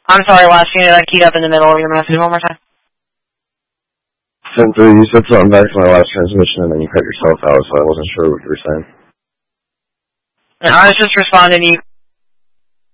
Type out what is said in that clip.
I'm sorry, last unit, I keyed up in the middle of your message. One more time. 10-3, you said something back to my last transmission, and then you cut yourself out, so I wasn't sure what you were saying. And I was just responding to you